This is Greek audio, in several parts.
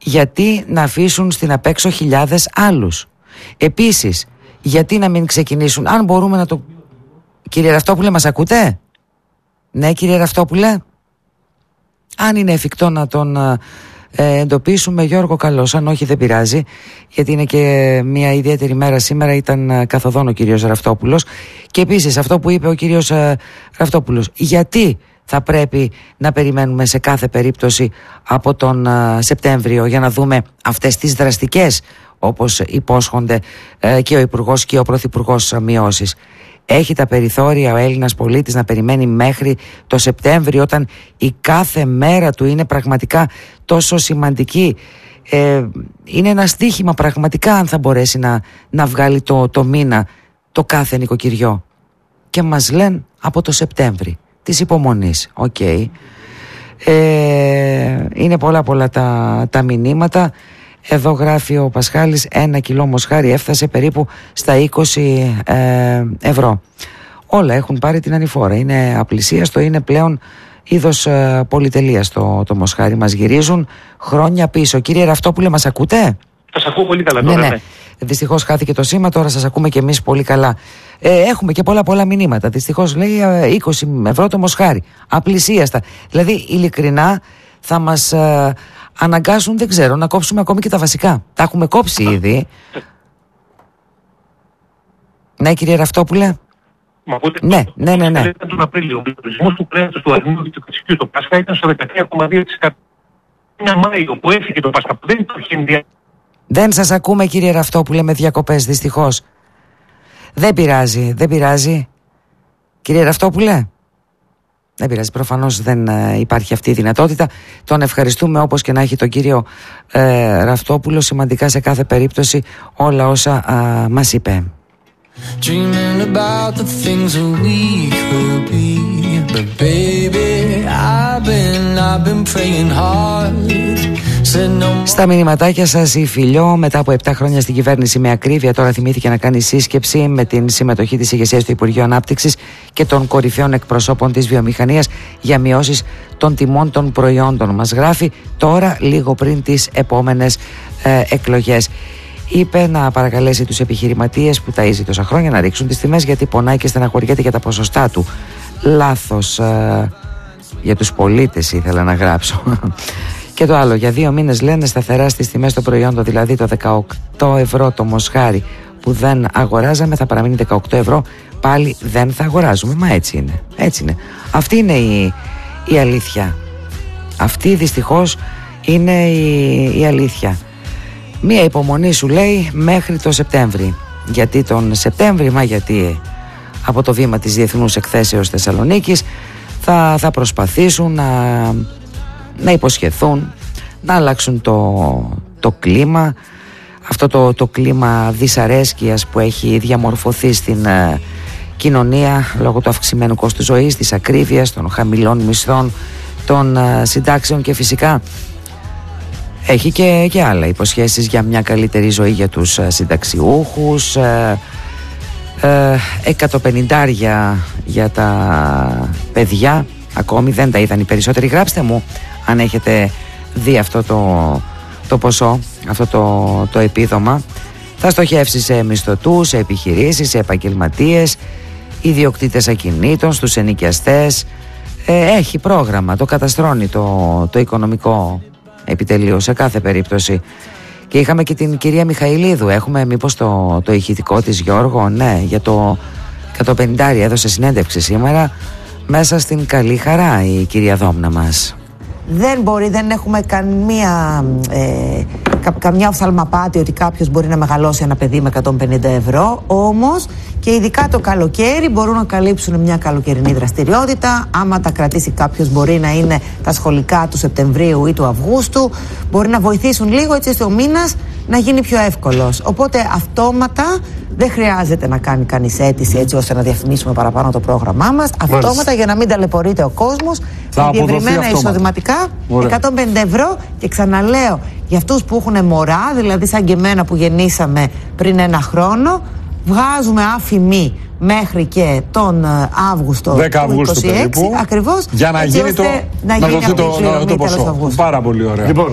γιατί να αφήσουν στην απέξω χιλιάδες άλλους? Επίσης, γιατί να μην ξεκινήσουν, αν μπορούμε να το... Κύριε Ραυτόπουλε, μας ακούτε? Ναι, κύριε Ραυτόπουλε. Αν είναι εφικτό να τον εντοπίσουμε, Γιώργο, καλώς. Αν όχι, δεν πειράζει, γιατί είναι και μια ιδιαίτερη μέρα σήμερα. Ήταν καθοδόν ο κύριος Ραυτόπουλος. Και επίσης αυτό που είπε ο κύριος Ραυτόπουλος, γιατί θα πρέπει να περιμένουμε σε κάθε περίπτωση από τον Σεπτέμβριο για να δούμε αυτές τις δραστικές, όπως υπόσχονται και ο Υπουργός και ο Πρωθυπουργός, μειώσεις? Έχει τα περιθώρια ο Έλληνας πολίτης να περιμένει μέχρι το Σεπτέμβριο, όταν η κάθε μέρα του είναι πραγματικά τόσο σημαντική? Είναι ένα στοίχημα πραγματικά αν θα μπορέσει να βγάλει το μήνα το κάθε νοικοκυριό. Και μας λένε από το Σεπτέμβρη της υπομονής. Είναι πολλά τα μηνύματα. Εδώ γράφει ο Πασχάλης, 1 κιλό μοσχάρι έφτασε περίπου στα 20 ευρώ. Όλα έχουν πάρει την ανηφόρα. Είναι απλησίαστο, είναι πλέον είδος πολυτελείας το μοσχάρι. Μας γυρίζουν χρόνια πίσω. Κύριε Ραυτόπουλε, μας ακούτε? Σας ακούω πολύ καλά τώρα. Ναι. Δυστυχώς χάθηκε το σήμα, τώρα σας ακούμε και εμείς πολύ καλά. Έχουμε και πολλά μηνύματα. Δυστυχώς λέει 20 ευρώ το μοσχάρι. Απλησίαστα. Δηλαδή, ειλικρινά, θα μας αναγκάσουν, δεν ξέρω, να κόψουμε ακόμη και τα βασικά. Τα έχουμε κόψει ήδη. Ναι, κύριε Ραυτόπουλε. Μα ακούτε? Ναι. Τον Απρίλιο, ο πληθωρισμός του κρέατος, του αρνίου και του κρυσιού στο Πάσχα ήταν στο 13,2%. Ένα Μάιο που έφυγε το Πάσχα, που δεν υπάρχει ενδιαφέρον. Δεν σας ακούμε, κύριε Ραυτόπουλε, με διακοπές, δυστυχώς. Δεν πειράζει. Κύριε Ραυτόπουλε. Δεν πειράζει, προφανώς δεν υπάρχει αυτή η δυνατότητα. Τον ευχαριστούμε, όπως και να έχει τον κύριο Ραυτόπουλο, σημαντικά σε κάθε περίπτωση όλα όσα μας είπε. Στα μηνυματάκια σας η Φιλιό, μετά από 7 χρόνια στην κυβέρνηση με ακρίβεια, τώρα θυμήθηκε να κάνει σύσκεψη με την συμμετοχή της ηγεσίας του Υπουργείου Ανάπτυξης και των κορυφαίων εκπροσώπων της βιομηχανίας για μειώσεις των τιμών των προϊόντων. Μας γράφει τώρα, λίγο πριν τις επόμενες εκλογές. Είπε να παρακαλέσει τους επιχειρηματίες που ταΐζει τόσα χρόνια να ρίξουν τις τιμές, γιατί πονάει και στεναχωριέται για τα ποσοστά του. Λάθος, για τους πολίτες ήθελα να γράψω. Και το άλλο, για 2 μήνες λένε σταθερά στις τιμές των προϊόντων, δηλαδή το 18 ευρώ το μοσχάρι που δεν αγοράζαμε θα παραμείνει 18 ευρώ, πάλι δεν θα αγοράζουμε. Μα έτσι είναι. Αυτή είναι η αλήθεια. Αυτή δυστυχώς είναι η αλήθεια. Μία υπομονή, σου λέει, μέχρι το Σεπτέμβρη. Γιατί τον Σεπτέμβρη? Γιατί από το βήμα της Διεθνούς Εκθέσεως Θεσσαλονίκης θα προσπαθήσουν να υποσχεθούν, να αλλάξουν το κλίμα, αυτό το κλίμα δυσαρέσκειας που έχει διαμορφωθεί στην κοινωνία λόγω του αυξημένου κόστου ζωής, της ακρίβειας, των χαμηλών μισθών, των συντάξεων, και φυσικά έχει και άλλα υποσχέσεις για μια καλύτερη ζωή για τους συνταξιούχους, 150 για τα παιδιά. Ακόμη δεν τα είδαν οι περισσότεροι. Γράψτε μου αν έχετε δει αυτό το ποσό, αυτό το επίδομα. Θα στοχεύσει σε μισθωτούς, σε επιχειρήσεις, σε επαγγελματίες, ιδιοκτήτες ακινήτων, στους ενοικιαστές. Έχει πρόγραμμα, το καταστρώνει το οικονομικό επιτελείο σε κάθε περίπτωση. Και είχαμε και την κυρία Μιχαηλίδου. Έχουμε μήπως το ηχητικό της, Γιώργο? Ναι, για το 150 έδωσε συνέντευξη σήμερα μέσα στην Καλή Χαρά η κυρία Δόμνα μας. Δεν έχουμε καμιά οφθαλμαπάτη ότι κάποιος μπορεί να μεγαλώσει ένα παιδί με 150 ευρώ. Όμως και ειδικά το καλοκαίρι μπορούν να καλύψουν μια καλοκαιρινή δραστηριότητα. Άμα τα κρατήσει κάποιος, μπορεί να είναι τα σχολικά του Σεπτεμβρίου ή του Αυγούστου. Μπορεί να βοηθήσουν λίγο, έτσι ώστε ο μήνας να γίνει πιο εύκολος. Οπότε αυτόματα δεν χρειάζεται να κάνει κανείς αίτηση έτσι ώστε να διαφημίσουμε παραπάνω το πρόγραμμά μας. Αυτόματα, για να μην ταλαιπωρείται ο κόσμος, με διευρυμένα εισοδηματικά 150 ευρώ. Και ξαναλέω, για αυτούς που έχουν μωρά, δηλαδή σαν και εμένα που γεννήσαμε πριν 1 χρόνο, βγάζουμε άφημη μέχρι και τον Αύγουστο 10 Αυγούστου 26, ακριβώς, για να γίνει το ποσό. Πάρα πολύ ωραία. Λοιπόν,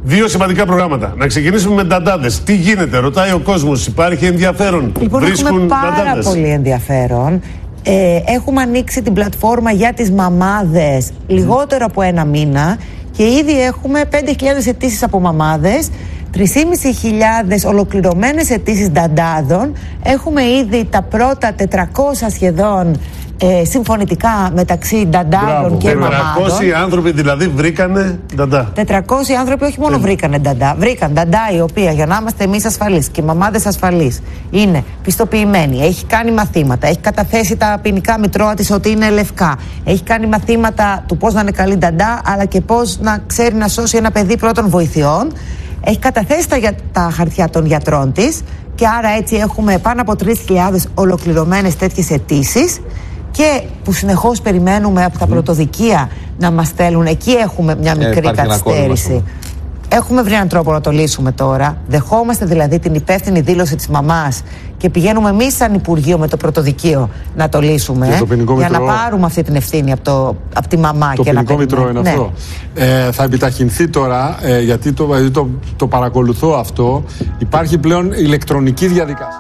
2 σημαντικά προγράμματα. Να ξεκινήσουμε με νταντάδες. Τι γίνεται, ρωτάει ο κόσμος, υπάρχει ενδιαφέρον? Λοιπόν, έχουμε πάρα πολύ ενδιαφέρον. Έχουμε ανοίξει την πλατφόρμα για τις μαμάδες λιγότερο από 1 μήνα και ήδη έχουμε 5.000 αιτήσεις από μαμάδες, 3.500 ολοκληρωμένες αιτήσεις νταντάδων. Έχουμε ήδη τα πρώτα 400 σχεδόν συμφωνητικά μεταξύ νταντάδων και μαμάδων. 400 άνθρωποι δηλαδή βρήκανε νταντά. 400 άνθρωποι όχι μόνο βρήκανε νταντά, βρήκαν νταντά η οποία, για να είμαστε εμείς ασφαλείς και οι μαμάδες ασφαλείς, είναι πιστοποιημένη, έχει κάνει μαθήματα, έχει καταθέσει τα ποινικά μητρώα της ότι είναι λευκά, έχει κάνει μαθήματα του πώς να είναι καλή νταντά, αλλά και πώς να ξέρει να σώσει ένα παιδί πρώτων βοηθειών. Έχει καταθέσει τα χαρτιά των γιατρών της και άρα έτσι έχουμε πάνω από 3.000 ολοκληρωμένες τέτοιες αιτήσεις και που συνεχώς περιμένουμε από τα πρωτοδικεία να μας στέλνουν. Εκεί έχουμε μια μικρή καθυστέρηση. Έχουμε βρει έναν τρόπο να το λύσουμε τώρα. Δεχόμαστε δηλαδή την υπεύθυνη δήλωση της μαμάς και πηγαίνουμε εμείς σαν Υπουργείο με το πρωτοδικείο να το λύσουμε. Για να πάρουμε αυτή την ευθύνη από τη μαμά. Το και ποινικό μητρό είναι αυτό. Θα επιταχυνθεί τώρα, γιατί το παρακολουθώ αυτό. Υπάρχει πλέον ηλεκτρονική διαδικασία.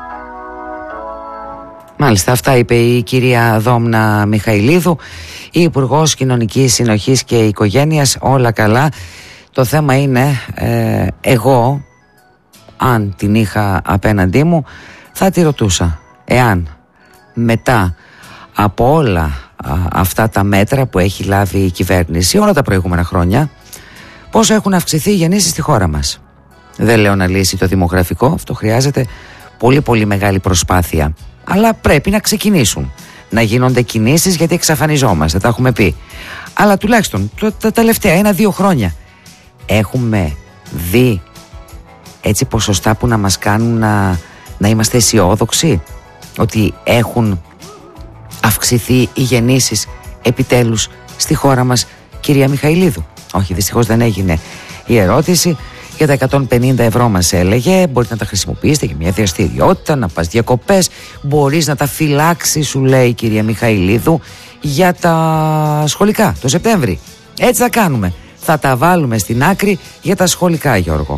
Μάλιστα, αυτά είπε η κυρία Δόμνα Μιχαηλίδου, η Υπουργός Κοινωνικής Συνοχής και Οικογένειας. Όλα καλά. Το θέμα είναι, εγώ, αν την είχα απέναντί μου, θα τη ρωτούσα εάν μετά από όλα αυτά τα μέτρα που έχει λάβει η κυβέρνηση όλα τα προηγούμενα χρόνια, πόσο έχουν αυξηθεί οι γεννήσεις στη χώρα μας. Δεν λέω να λύσει το δημογραφικό, αυτό χρειάζεται πολύ πολύ μεγάλη προσπάθεια. Αλλά πρέπει να ξεκινήσουν, να γίνονται κινήσεις, γιατί εξαφανιζόμαστε, τα έχουμε πει. Αλλά τουλάχιστον τα τελευταία 1-2 χρόνια έχουμε δει έτσι ποσοστά που να μας κάνουν να είμαστε αισιόδοξοι ότι έχουν αυξηθεί οι γεννήσεις επιτέλους στη χώρα μας, κυρία Μιχαηλίδου? Όχι, δυστυχώς δεν έγινε η ερώτηση. Για τα 150 ευρώ μας έλεγε, μπορείτε να τα χρησιμοποιήσετε για μια δραστηριότητα, να πας διακοπές, μπορείς να τα φυλάξεις, σου λέει η κυρία Μιχαηλίδου, για τα σχολικά το Σεπτέμβρη. Έτσι θα κάνουμε. Θα τα βάλουμε στην άκρη για τα σχολικά, Γιώργο.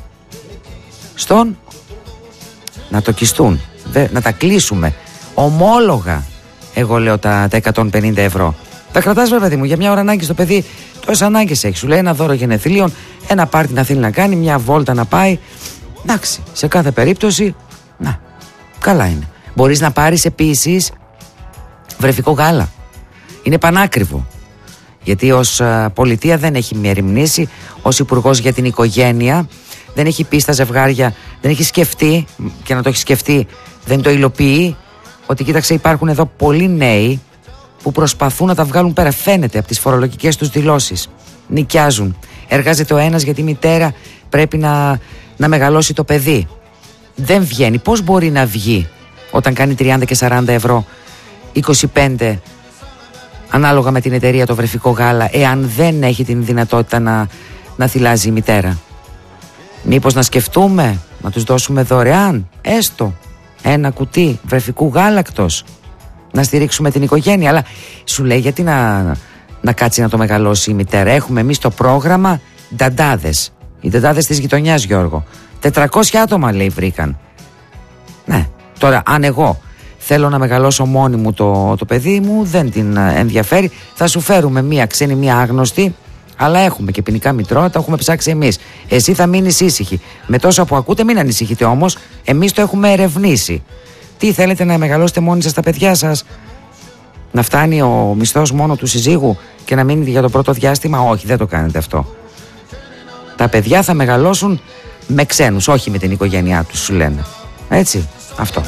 Να το κιστούν, να τα κλείσουμε ομόλογα. Εγώ λέω τα 150 ευρώ. Τα κρατάς, βέβαια, παιδί μου, για μια ώρα ανάγκη στο παιδί. Τόσες ανάγκες έχει. Σου λέει ένα δώρο γενεθλίων, ένα πάρτι να θέλει να κάνει, μια βόλτα να πάει. Εντάξει, σε κάθε περίπτωση, να, καλά είναι. Μπορείς να πάρεις επίσης βρεφικό γάλα. Είναι πανάκριβο. Γιατί ως πολιτεία δεν έχει μεριμνήσει, ως Υπουργός για την Οικογένεια δεν έχει πει στα ζευγάρια, δεν έχει σκεφτεί, και να το έχει σκεφτεί δεν το υλοποιεί, ότι κοίταξε, υπάρχουν εδώ πολλοί νέοι που προσπαθούν να τα βγάλουν πέρα, φαίνεται από τις φορολογικές τους δηλώσεις. Νοικιάζουν. Εργάζεται ο ένας γιατί η μητέρα πρέπει να μεγαλώσει το παιδί. Δεν βγαίνει. Πώς μπορεί να βγει όταν κάνει 30 και 40 ευρώ, 25 ανάλογα με την εταιρεία, το βρεφικό γάλα, εάν δεν έχει την δυνατότητα να θυλάζει η μητέρα? Μήπως να σκεφτούμε να τους δώσουμε δωρεάν έστω ένα κουτί βρεφικού γάλακτος, να στηρίξουμε την οικογένεια? Αλλά σου λέει, γιατί να κάτσει να το μεγαλώσει η μητέρα? Έχουμε εμείς το πρόγραμμα νταντάδες. Οι νταντάδες της γειτονιάς, Γιώργο. 400 άτομα, λέει, βρήκαν. Ναι, τώρα αν εγώ θέλω να μεγαλώσω μόνη μου το παιδί μου, δεν την ενδιαφέρει, θα σου φέρουμε μία ξένη, μία άγνωστη, αλλά έχουμε και ποινικά μητρώα, τα έχουμε ψάξει εμείς. Εσύ θα μείνεις ήσυχη. Με τόσο που ακούτε, μην ανησυχείτε όμως, εμείς το έχουμε ερευνήσει. Τι θέλετε, να μεγαλώσετε μόνοι σας τα παιδιά σας? Να φτάνει ο μισθός μόνο του συζύγου και να μείνει για το πρώτο διάστημα? Όχι, δεν το κάνετε αυτό. Τα παιδιά θα μεγαλώσουν με ξένους, όχι με την οικογένειά τους, σου λένε. Έτσι, αυτό.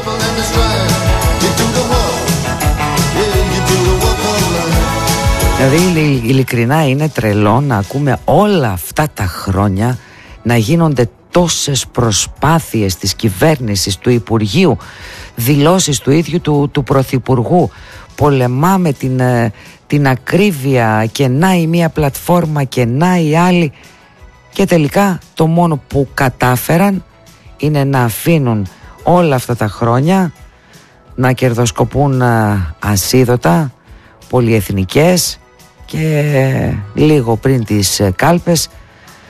Δηλαδή ειλικρινά είναι τρελό να ακούμε όλα αυτά τα χρόνια να γίνονται τόσες προσπάθειες της κυβέρνησης, του Υπουργείου, δηλώσεις του ίδιου του Πρωθυπουργού. Πολεμάμε την ακρίβεια και να η μία πλατφόρμα και να η άλλη, και τελικά το μόνο που κατάφεραν είναι να αφήνουν όλα αυτά τα χρόνια να κερδοσκοπούν ασίδωτα πολυεθνικές και λίγο πριν τις κάλπες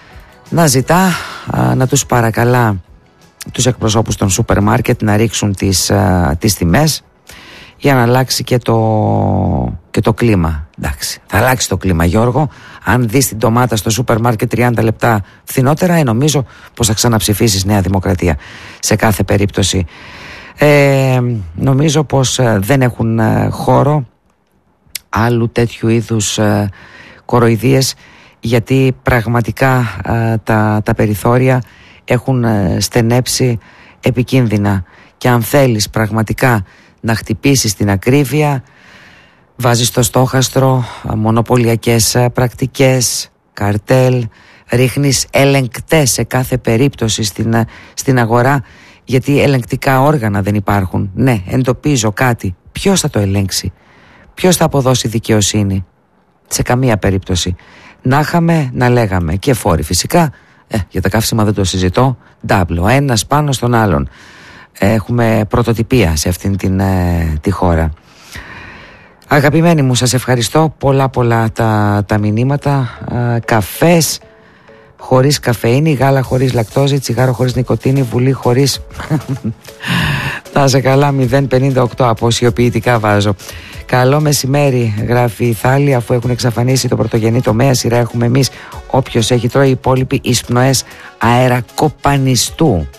να ζητά, να τους παρακαλά τους εκπροσώπους των σούπερ μάρκετ να ρίξουν τις τιμές για να αλλάξει και το κλίμα. Εντάξει, θα αλλάξει το κλίμα, Γιώργο. Αν δεις την ντομάτα στο σούπερ μάρκετ 30 λεπτά φθηνότερα, νομίζω πως θα ξαναψηφίσεις Νέα Δημοκρατία σε κάθε περίπτωση. Νομίζω πως δεν έχουν χώρο άλλου τέτοιου είδους κοροϊδίες, γιατί πραγματικά τα περιθώρια έχουν στενέψει επικίνδυνα, και αν θέλεις πραγματικά να χτυπήσεις την ακρίβεια, βάζεις στο στόχαστρο μονοπωλιακές πρακτικές, καρτέλ, ρίχνεις ελεγκτές σε κάθε περίπτωση στην αγορά, γιατί ελεγκτικά όργανα δεν υπάρχουν. Ναι, εντοπίζω κάτι. Ποιος θα το ελέγξει? Ποιος θα αποδώσει δικαιοσύνη? Σε καμία περίπτωση. Να είχαμε, να λέγαμε. Και φόροι φυσικά. Για τα καύσιμα δεν το συζητώ. Ντάμπλο, ένας πάνω στον άλλον. Έχουμε πρωτοτυπία σε αυτήν τη χώρα. Αγαπημένοι μου, σας ευχαριστώ πολλά τα μηνύματα. Καφές χωρίς καφεΐνη, γάλα χωρίς λακτόζη, τσιγάρο χωρίς νικοτίνη, βουλή χωρίς... Να είσαι καλά, 0,58 αποσιοποιητικά βάζω. Καλό μεσημέρι, γράφει η Θάλη, αφού έχουν εξαφανίσει το πρωτογενή τομέα, σειρά έχουμε εμείς. Όποιος έχει τρώει, οι υπόλοιποι εισπνοές αέρα κοπανιστού.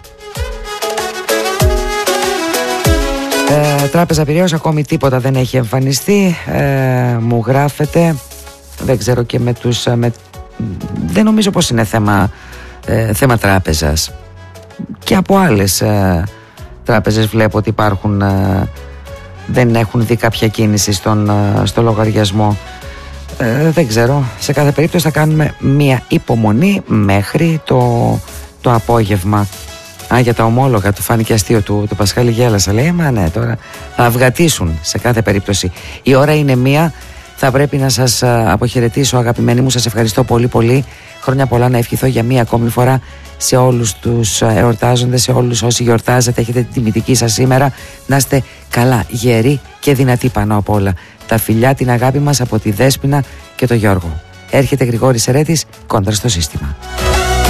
Τράπεζα Πειραιώς, ακόμη τίποτα δεν έχει εμφανιστεί, μου γράφετε. Δεν ξέρω και με τους... δεν νομίζω πως είναι θέμα τράπεζας. Και από άλλες τράπεζες βλέπω ότι υπάρχουν, δεν έχουν δει κάποια κίνηση στο λογαριασμό. Δεν ξέρω. Σε κάθε περίπτωση θα κάνουμε μία υπομονή μέχρι το απόγευμα. Για τα ομόλογα του φάνηκε αστείο του Πασχάλη, γέλασα. Λέει, μα ναι, τώρα θα αυγατήσουν σε κάθε περίπτωση. Η ώρα είναι 1. Θα πρέπει να σας αποχαιρετήσω, αγαπημένοι μου. Σας ευχαριστώ πολύ. Χρόνια πολλά να ευχηθώ για μία ακόμη φορά σε όλους τους εορτάζοντες, σε όλους όσοι γιορτάζετε, έχετε την τιμητική σας σήμερα. Να είστε καλά, γεροί και δυνατοί πάνω απ' όλα. Τα φιλιά, την αγάπη μας από τη Δέσποινα και τον Γιώργο. Έρχεται Γρηγόρης Ερέτης, Κόντρα στο σύστημα.